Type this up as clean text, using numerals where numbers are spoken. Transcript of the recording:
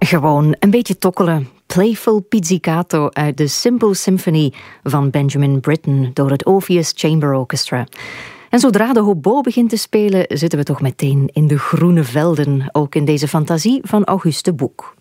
Gewoon een beetje tokkelen. Playful Pizzicato uit de Simple Symphony van Benjamin Britten door het Orpheus Chamber Orchestra. En zodra de hobo begint te spelen, zitten we toch meteen in de groene velden, ook in deze fantasie van Auguste Boek.